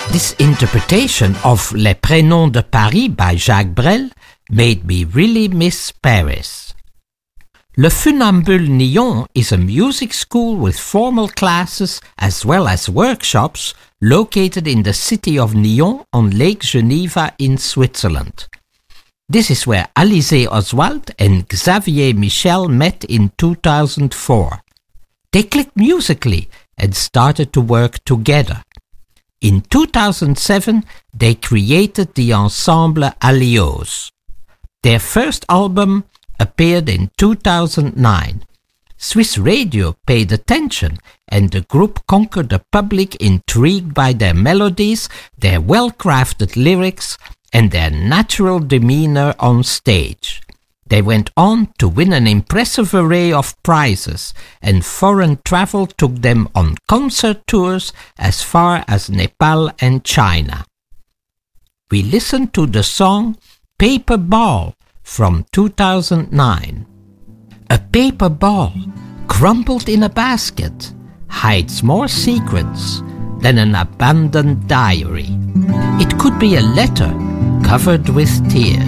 This interpretation of Les Prénoms de Paris by Jacques Brel made me really miss Paris. Le Funambule Nyon is a music school with formal classes as well as workshops located in the city of Nyon on Lake Geneva in Switzerland. This is where Alizé Oswald and Xavier Michel met in 2004. They clicked musically and started to work together. In 2007, they created the ensemble Alios. Their first album appeared in 2009. Swiss radio paid attention, and the group conquered the public intrigued by their melodies, their well-crafted lyrics, and their natural demeanor on stage. They went on to win an impressive array of prizes, and foreign travel took them on concert tours as far as Nepal and China. We listened to the song Paper Ball from 2009. A paper ball crumpled in a basket hides more secrets than an abandoned diary. It could be a letter covered with tears.